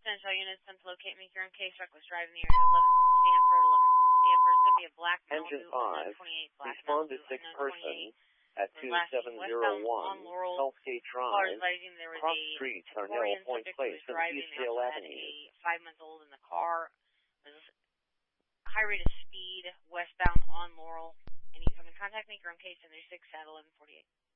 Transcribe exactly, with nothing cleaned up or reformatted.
Spanish all units sent to locate me. Your own case truck was driving the area of Livingston, Stanford, Livingston, Stanford. It's going to be a black Engine Malibu, five, twenty-eight black respond to Malibu, sick person at two seven westbound zero on one Laurel. Southgate Callers Drive, advising there was cross a street, Victorian Darnell Point subject who Place, was and driving. East They Hill also had Avenue. a five-month-old in the car. It was high rate of speed, westbound on Laurel. And you can contact me, your own case, and there's six at eleven forty-eight.